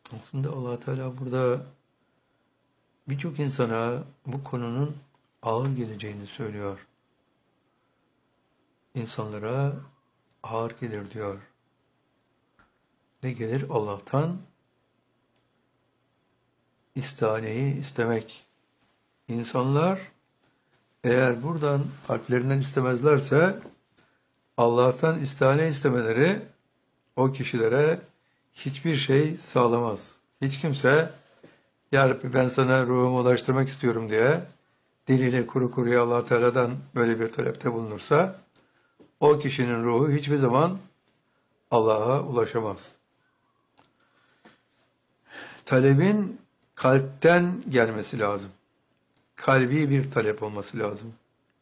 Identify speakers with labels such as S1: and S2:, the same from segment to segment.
S1: Aslında Allah Teala burada birçok insana bu konunun ağır geleceğini söylüyor. İnsanlara ağır gelir diyor. Ne gelir? Allah'tan istihaneyi istemek. İnsanlar eğer buradan kalplerinden istemezlerse Allah'tan istihane istemeleri o kişilere hiçbir şey sağlamaz. Hiç kimse "Ya Rabbi, ben sana ruhumu ulaştırmak istiyorum" diye diliyle kuru kuruya Allah Teala'dan böyle bir talepte bulunursa o kişinin ruhu hiçbir zaman Allah'a ulaşamaz. Talebin kalpten gelmesi lazım. Kalbi bir talep olması lazım.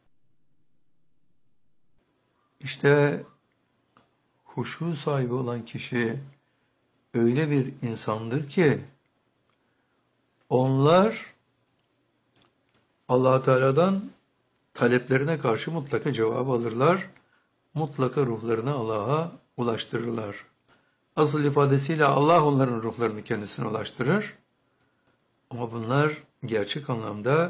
S1: İşte huşu sahibi olan kişi öyle bir insandır ki onlar Allah Teala'dan taleplerine karşı mutlaka cevap alırlar. Mutlaka ruhlarını Allah'a ulaştırırlar. Asıl ifadesiyle Allah onların ruhlarını kendisine ulaştırır. Ama bunlar gerçek anlamda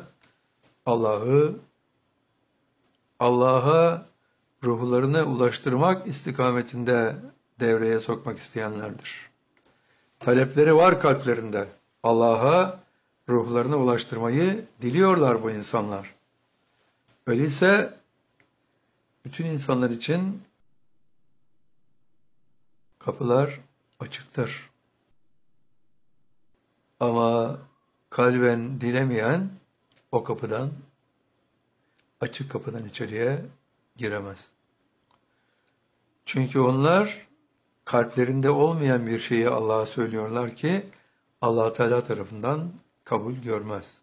S1: Allah'a ruhlarını ulaştırmak istikametinde devreye sokmak isteyenlerdir. Talepleri var kalplerinde. Allah'a ruhlarını ulaştırmayı diliyorlar bu insanlar. Öyleyse bütün insanlar için kapılar açıktır. Ama kalben dilemeyen o kapıdan, açık kapıdan içeriye giremez. Çünkü onlar kalplerinde olmayan bir şeyi Allah'a söylüyorlar ki Allah Teala tarafından kabul görmez.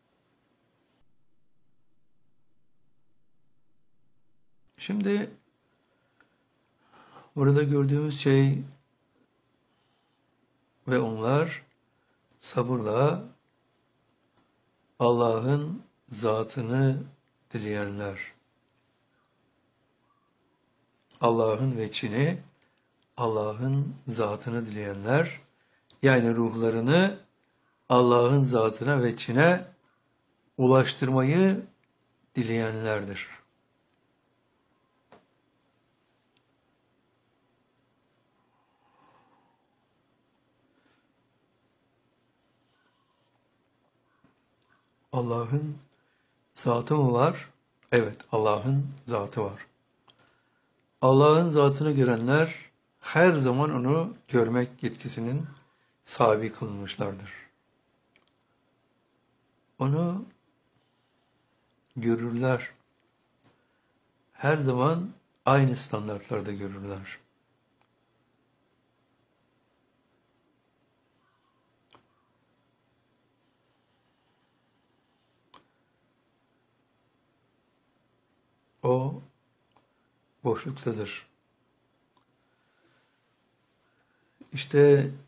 S1: Şimdi burada gördüğümüz şey ve onlar sabırla Allah'ın zatını dileyenler, Allah'ın veçhini, Allah'ın zatını dileyenler, yani ruhlarını Allah'ın zatına, veçhine ulaştırmayı dileyenlerdir. Allah'ın zatı mı var? Evet, Allah'ın zatı var. Allah'ın zatını görenler her zaman onu görmek yetkisinin sahibi kılınmışlardır. Onu görürler. Her zaman aynı standartlarda görürler. O boşluktadır. İşte